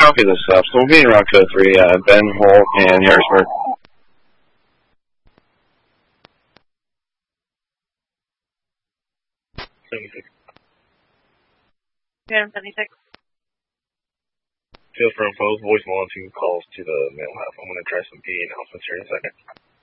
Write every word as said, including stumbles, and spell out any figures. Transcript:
copy this stuff. So we'll be in Rock Code three, uh, Ben, Holt, and Harrisburg. seventy-six. Yeah, seventy-six. Field for info, voicemail on two calls to the mail house. I'm going to try some P announcements here in a second.